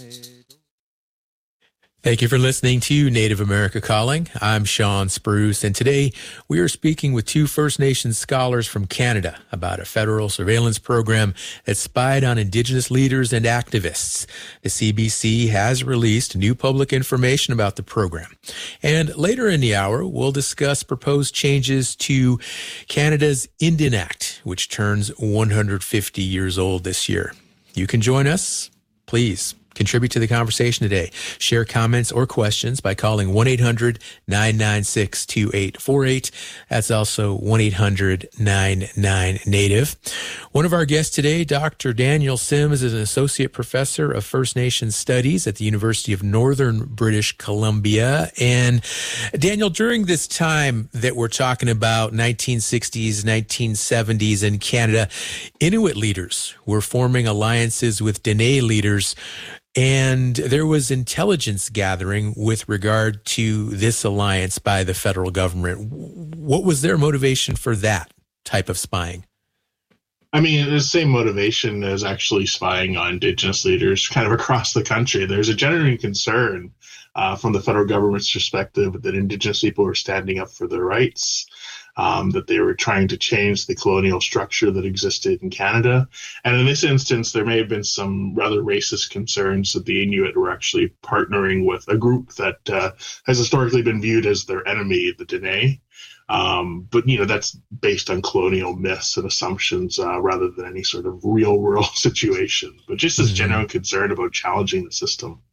Thank you for listening to Native America Calling. I'm Sean Spruce, and today we are speaking with two First Nations scholars from Canada about a federal surveillance program that spied on Indigenous leaders and activists. The CBC has released new public information about the program. And later in the hour, we'll discuss proposed changes to Canada's Indian Act, which turns 150 years old this year. You can join us. Please contribute to the conversation today. Share comments or questions by calling 1-800-996-2848. That's also 1-800-99-NATIVE. One of our guests today, Dr. Daniel Sims, is an associate professor of First Nations Studies at the University of Northern British Columbia. And Daniel, during this time that we're talking about, 1960s, 1970s in Canada, Inuit leaders were forming alliances with Dene leaders. And there was intelligence gathering with regard to this alliance by the federal government. What was their motivation for that type of spying? I mean, the same motivation as actually spying on Indigenous leaders kind of across the country. There's a genuine concern from the federal government's perspective that Indigenous people were standing up for their rights, that they were trying to change the colonial structure that existed in Canada. And in this instance, there may have been some rather racist concerns that the Inuit were actually partnering with a group that has historically been viewed as their enemy, the Dene. But, that's based on colonial myths and assumptions rather than any sort of real world situation. But just this genuine concern about challenging the system.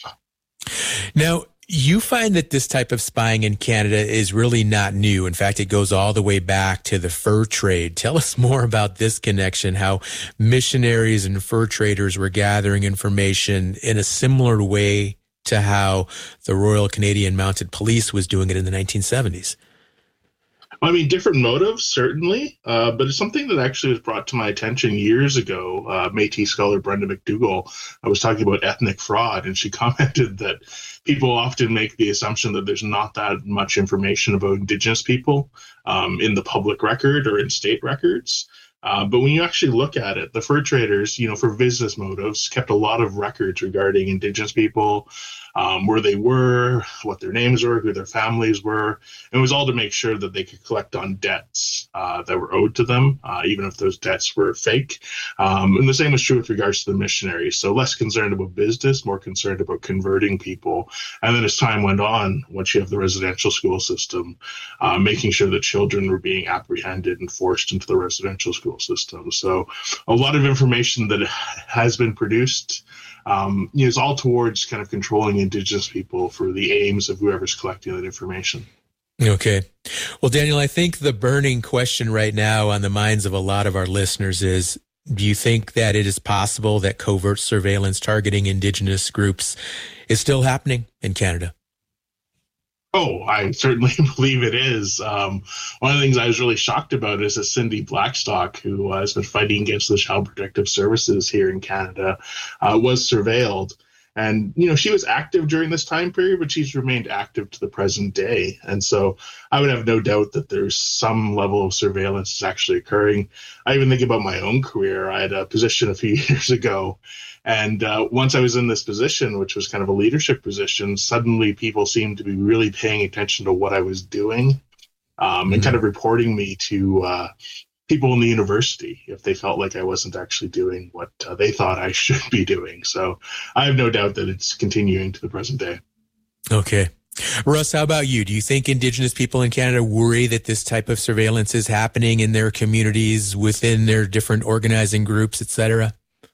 Now, you find that this type of spying in Canada is really not new. In fact, it goes all the way back to the fur trade. Tell us more about this connection, how missionaries and fur traders were gathering information in a similar way to how the Royal Canadian Mounted Police was doing it in the 1970s. I mean, different motives, certainly, but it's something that actually was brought to my attention years ago. Métis scholar Brenda McDougall, I was talking about ethnic fraud, and she commented that people often make the assumption that there's not that much information about Indigenous people in the public record or in state records. But when you actually look at it, the fur traders, for business motives, kept a lot of records regarding Indigenous people, where they were, what their names were, who their families were. And it was all to make sure that they could collect on debts that were owed to them, even if those debts were fake. And the same was true with regards to the missionaries. So less concerned about business, more concerned about converting people. And then as time went on, once you have the residential school system, making sure that children were being apprehended and forced into the residential school system. So a lot of information that has been produced is all towards kind of controlling Indigenous people for the aims of whoever's collecting that information. Okay. Well, Daniel, I think the burning question right now on the minds of a lot of our listeners is, do you think that it is possible that covert surveillance targeting Indigenous groups is still happening in Canada? Oh, I certainly believe it is. One of the things I was really shocked about is that Cindy Blackstock, who has been fighting against the Child Protective Services here in Canada, was surveilled. And, she was active during this time period, but she's remained active to the present day. And so I would have no doubt that there's some level of surveillance that's actually occurring. I even think about my own career. I had a position a few years ago. And once I was in this position, which was kind of a leadership position, suddenly people seemed to be really paying attention to what I was doing and kind of reporting me to people in the university if they felt like I wasn't actually doing what they thought I should be doing. So I have no doubt that it's continuing to the present day. Okay. Russ, how about you? Do you think Indigenous people in Canada worry that this type of surveillance is happening in their communities, within their different organizing groups, et cetera?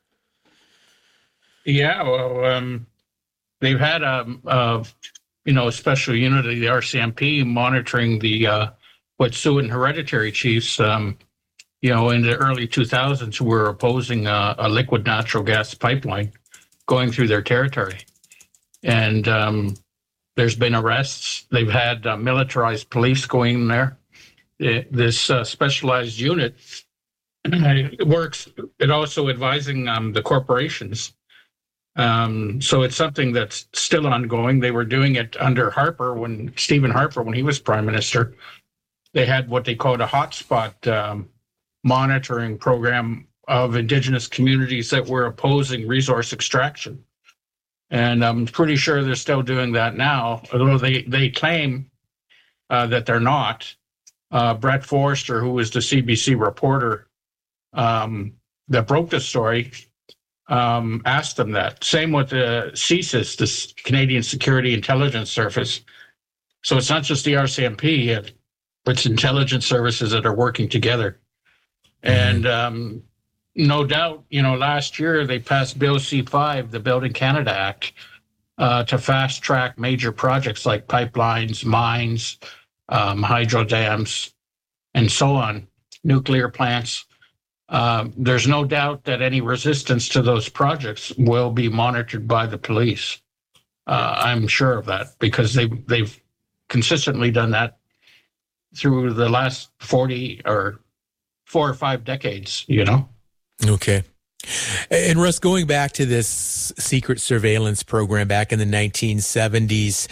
Yeah, well, they've had a special unit of the RCMP monitoring the Wet'suwet'en hereditary chiefs. In the early 2000s, were opposing a liquid natural gas pipeline going through their territory, and there's been arrests. They've had militarized police going in there. This specialized unit works. It also advising the corporations. So it's something that's still ongoing. They were doing it under Stephen Harper, when he was prime minister. They had what they called a hotspot monitoring program of Indigenous communities that were opposing resource extraction. And I'm pretty sure they're still doing that now, although they claim that they're not. Brett Forrester, who was the CBC reporter that broke the story, asked them that. Same with the CSIS, the Canadian Security Intelligence Service. So it's not just the RCMP, it's intelligence services that are working together. And no doubt, last year they passed Bill C-5, the Building Canada Act, to fast track major projects like pipelines, mines, hydro dams, and so on, nuclear plants. There's no doubt that any resistance to those projects will be monitored by the police. I'm sure of that because they've consistently done that through the last 40 or 4 or 5 decades, Okay. And Russ, going back to this secret surveillance program back in the 1970s,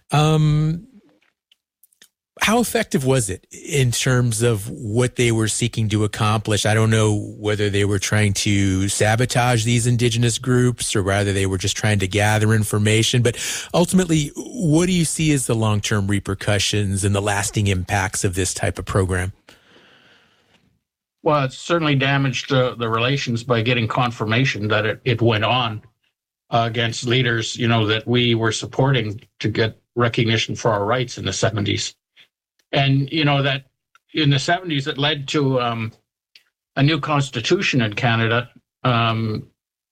how effective was it in terms of what they were seeking to accomplish? I don't know whether they were trying to sabotage these indigenous groups or whether they were just trying to gather information. But ultimately, what do you see as the long-term repercussions and the lasting impacts of this type of program? Well, it certainly damaged the relations by getting confirmation that it went on against leaders, that we were supporting to get recognition for our rights in the 70s. And, that in the 70s, it led to a new constitution in Canada. In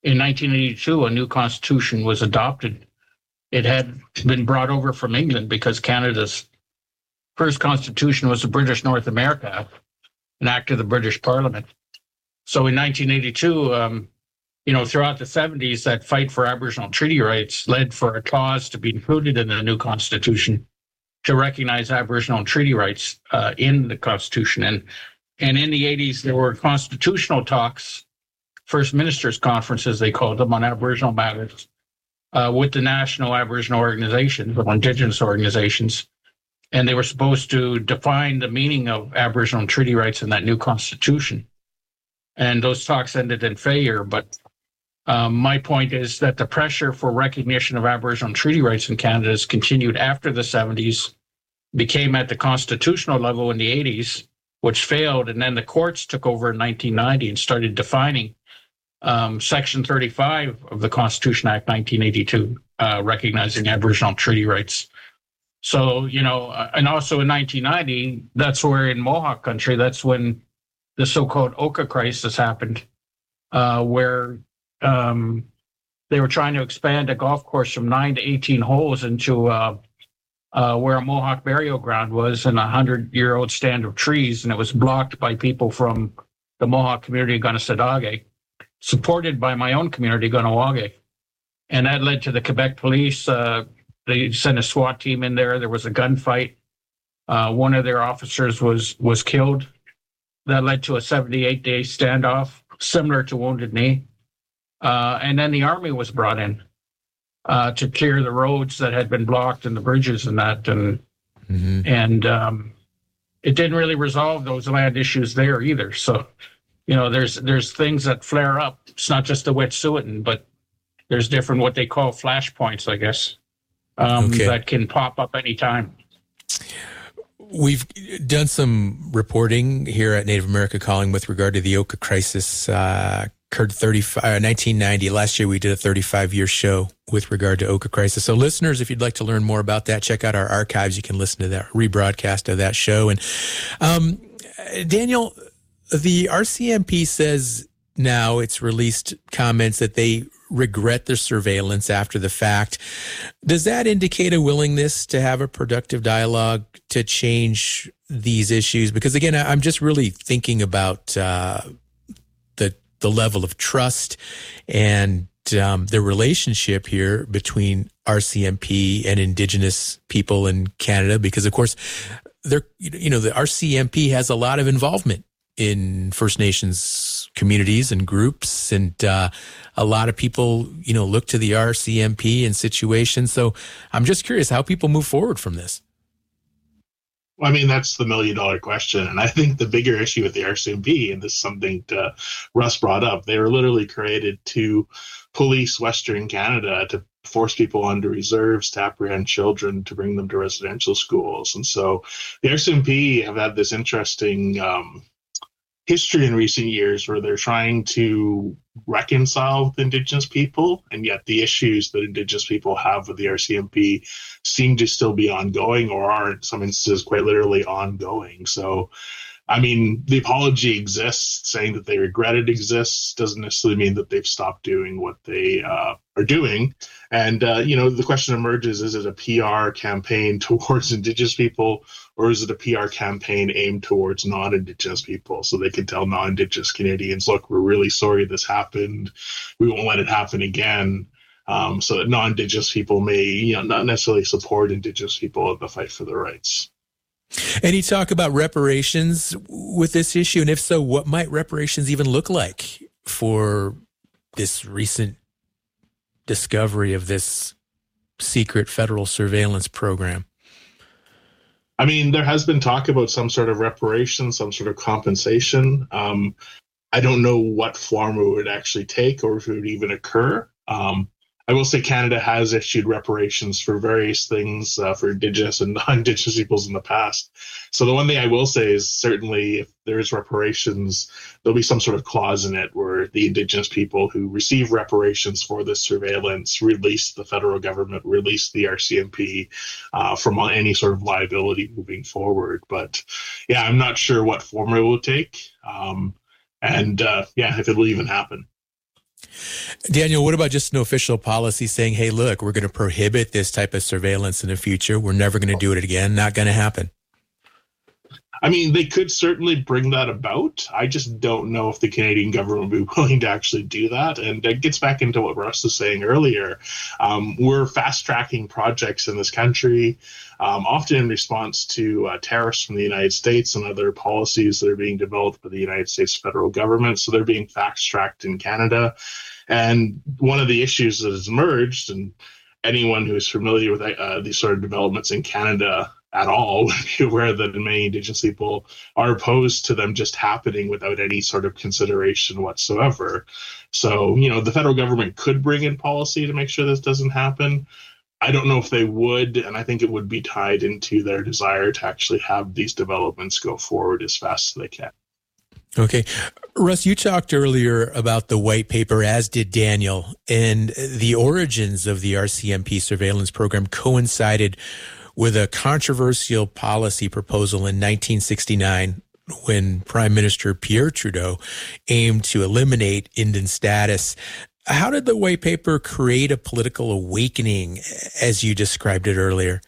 1982, a new constitution was adopted. It had been brought over from England because Canada's first constitution was the British North America Act, an act of the British Parliament. So in 1982, throughout the 70s, that fight for Aboriginal treaty rights led for a clause to be included in the new constitution to recognize Aboriginal treaty rights in the Constitution. And in the 80s, there were constitutional talks, First Ministers' conferences, they called them, on Aboriginal matters with the national Aboriginal organizations, or Indigenous organizations. And they were supposed to define the meaning of Aboriginal treaty rights in that new Constitution. And those talks ended in failure. But my point is that the pressure for recognition of Aboriginal treaty rights in Canada has continued after the 70s, became at the constitutional level in the 80s, which failed. And then the courts took over in 1990 and started defining Section 35 of the Constitution Act 1982, recognizing Aboriginal treaty rights. So, and also in 1990, that's where in Mohawk country, that's when the so-called Oka crisis happened, where they were trying to expand a golf course from 9 to 18 holes into where a Mohawk burial ground was, and a 100-year-old stand of trees, and it was blocked by people from the Mohawk community of Gunnesadage, supported by my own community, Gunnawage. And that led to the Quebec police. They sent a SWAT team in there. There was a gunfight. One of their officers was killed. That led to a 78-day standoff, similar to Wounded Knee. And then the army was brought in to clear the roads that had been blocked and the bridges and that. And it didn't really resolve those land issues there either. So, there's things that flare up. It's not just the Wet'suwet'en, but there's different what they call flashpoints, I guess, that can pop up anytime. We've done some reporting here at Native America Calling with regard to the Oka crisis. Occurred 1990. Last year, we did a 35-year show with regard to Oka crisis. So listeners, if you'd like to learn more about that, check out our archives. You can listen to that rebroadcast of that show. And Daniel, the RCMP says now it's released comments that they regret the surveillance after the fact. Does that indicate a willingness to have a productive dialogue to change these issues? Because again, I'm just really thinking about the level of trust and the relationship here between RCMP and Indigenous people in Canada, because of course, the RCMP has a lot of involvement in First Nations communities and groups, and a lot of people, look to the RCMP in situations. So I'm just curious how people move forward from this. Well, I mean, that's the $1 million question. And I think the bigger issue with the RCMP, and this is something Russ brought up, they were literally created to police Western Canada, to force people onto reserves to apprehend children to bring them to residential schools. And so the RCMP have had this interesting history in recent years where they're trying to reconcile with Indigenous people, and yet the issues that Indigenous people have with the RCMP seem to still be ongoing, or are in some instances quite literally ongoing. So, I mean, the apology exists. Saying that they regret it exists doesn't necessarily mean that they've stopped doing what they are doing. And, the question emerges, is it a PR campaign towards Indigenous people, or is it a PR campaign aimed towards non-Indigenous people? So they can tell non-Indigenous Canadians, look, we're really sorry this happened. We won't let it happen again. So that non-Indigenous people may, not necessarily support Indigenous people in the fight for their rights. Any talk about reparations with this issue? And if so, what might reparations even look like for this recent discovery of this secret federal surveillance program? I mean, there has been talk about some sort of reparation, some sort of compensation. I don't know what form it would actually take or if it would even occur. I will say Canada has issued reparations for various things for Indigenous and non-Indigenous peoples in the past. So the one thing I will say is certainly if there's reparations, there'll be some sort of clause in it where the Indigenous people who receive reparations for this surveillance release the federal government, release the RCMP from any sort of liability moving forward. But yeah, I'm not sure what form it will take. If it will even happen. Daniel, what about just an official policy saying, hey, look, we're going to prohibit this type of surveillance in the future. We're never going to do it again. Not going to happen. I mean, they could certainly bring that about. I just don't know if the Canadian government would be willing to actually do that. And it gets back into what Russ was saying earlier. We're fast-tracking projects in this country, often in response to tariffs from the United States and other policies that are being developed by the United States federal government. So they're being fast-tracked in Canada. And one of the issues that has emerged, and anyone who is familiar with these sort of developments in Canada at all would be aware that many Indigenous people are opposed to them just happening without any sort of consideration whatsoever. So, the federal government could bring in policy to make sure this doesn't happen. I don't know if they would, and I think it would be tied into their desire to actually have these developments go forward as fast as they can. Okay. Russ, you talked earlier about the white paper, as did Daniel, and the origins of the RCMP surveillance program coincided with a controversial policy proposal in 1969 when Prime Minister Pierre Trudeau aimed to eliminate Indian status. How did the white paper create a political awakening, as you described it earlier?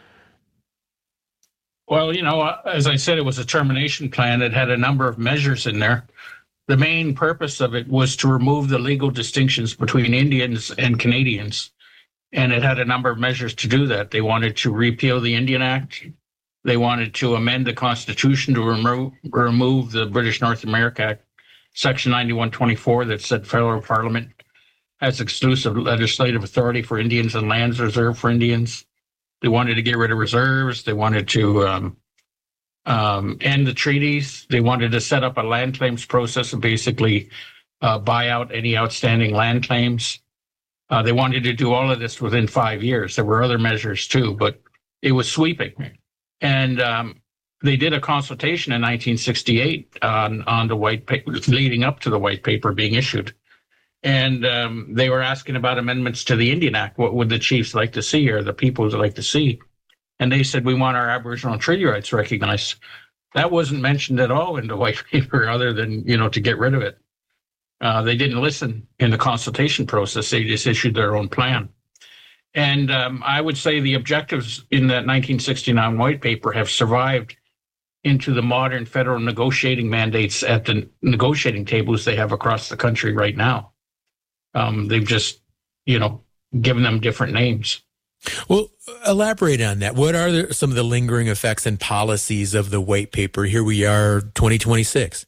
Well, as I said, it was a termination plan. It had a number of measures in there. The main purpose of it was to remove the legal distinctions between Indians and Canadians. And it had a number of measures to do that. They wanted to repeal the Indian Act. They wanted to amend the Constitution to remove the British North America Act, Section 9124, that said federal parliament has exclusive legislative authority for Indians and lands reserved for Indians. They wanted to get rid of reserves. They wanted to end the treaties. They wanted to set up a land claims process and basically buy out any outstanding land claims. They wanted to do all of this within 5 years. There were other measures too, but it was sweeping. And they did a consultation in 1968 on the white paper, leading up to the white paper being issued. And they were asking about amendments to the Indian Act. What would the chiefs like to see, or the peoples like to see? And they said, we want our Aboriginal treaty rights recognized. That wasn't mentioned at all in the white paper, other than, to get rid of it. They didn't listen in the consultation process. They just issued their own plan. And I would say the objectives in that 1969 white paper have survived into the modern federal negotiating mandates at the negotiating tables they have across the country right now. They've just, given them different names. Well, elaborate on that. What are some of the lingering effects and policies of the white paper? Here we are, 2026.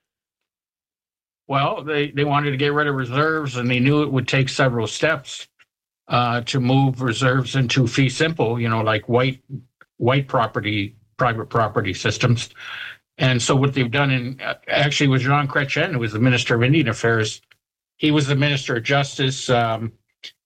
Well, they wanted to get rid of reserves, and they knew it would take several steps to move reserves into fee simple, like white property, private property systems. And so what they've done actually was Jean Chrétien, who was the Minister of Indian Affairs. He was the Minister of Justice.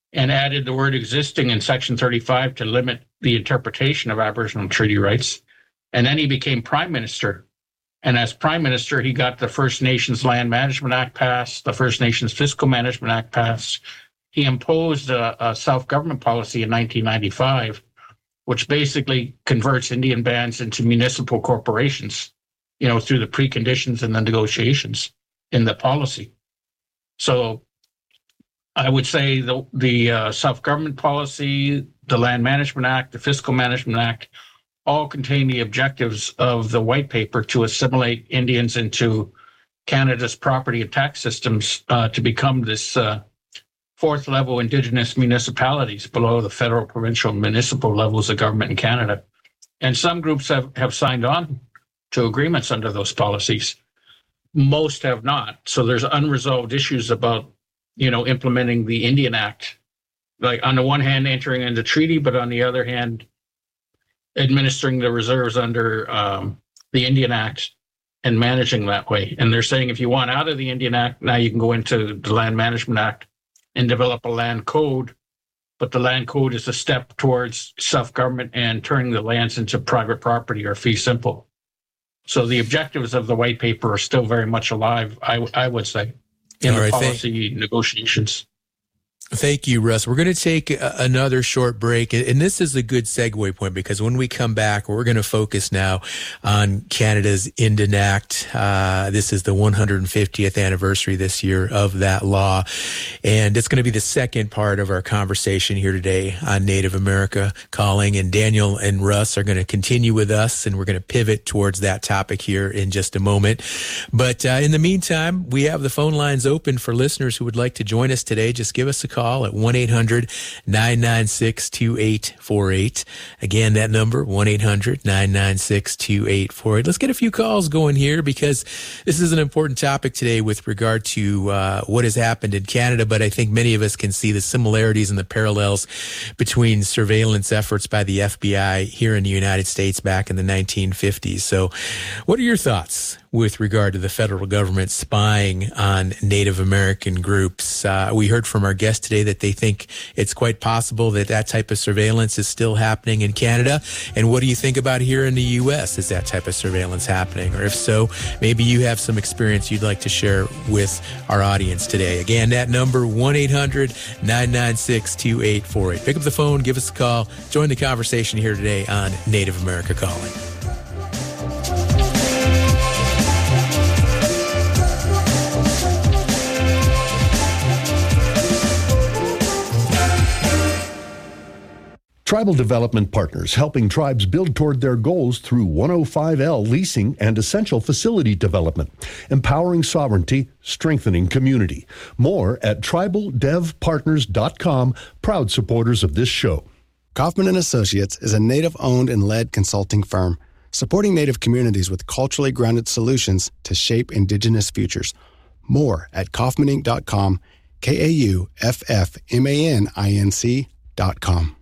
and added the word existing in Section 35 to limit the interpretation of Aboriginal treaty rights. And then he became Prime Minister. And as Prime Minister, he got the First Nations Land Management Act passed, the First Nations Fiscal Management Act passed. He imposed a self-government policy in 1995, which basically converts Indian bands into municipal corporations, through the preconditions and the negotiations in the policy. So I would say the self-government policy, the Land Management Act, the Fiscal Management Act, all contain the objectives of the white paper to assimilate Indians into Canada's property and tax systems to become this fourth level Indigenous municipalities below the federal, provincial, municipal levels of government in Canada. And some groups have signed on to agreements under those policies. Most have not. So there's unresolved issues about, implementing the Indian Act. Like on the one hand, entering into treaty, but on the other hand, administering the reserves under the Indian Act and managing that way. And they're saying if you want out of the Indian Act, now you can go into the Land Management Act and develop a land code. But the land code is a step towards self-government and turning the lands into private property or fee simple. So the objectives of the white paper are still very much alive, I would say, in the policy negotiations. Thank you, Russ. We're going to take another short break, and this is a good segue point because when we come back, we're going to focus now on Canada's Indian Act. This is the 150th anniversary this year of that law, and it's going to be the second part of our conversation here today on Native America Calling, and Daniel and Russ are going to continue with us, and we're going to pivot towards that topic here in just a moment. But in the meantime, we have the phone lines open for listeners who would like to join us today. Just give us a call at 1-800-996-2848. Again, that number, 1-800-996-2848. Let's get a few calls going here because this is an important topic today with regard to what has happened in Canada, but I think many of us can see the similarities and the parallels between surveillance efforts by the FBI here in the United States back in the 1950s. So what are your thoughts with regard to the federal government spying on Native American groups? We heard from our guest today that they think it's quite possible that that type of surveillance is still happening in Canada. And what do you think about here in the U.S.? Is that type of surveillance happening? Or if so, maybe you have some experience you'd like to share with our audience today. Again, that number, 1-800-996-2848. Pick up the phone, give us a call, join the conversation here today on Native America Calling. Tribal Development Partners, helping tribes build toward their goals through 105L leasing and essential facility development, empowering sovereignty, strengthening community. More at tribaldevpartners.com, proud supporters of this show. Kaufman & Associates is a Native-owned and led consulting firm, supporting Native communities with culturally grounded solutions to shape Indigenous futures. More at kaufmaninc.com, KAUFFMANINC.com.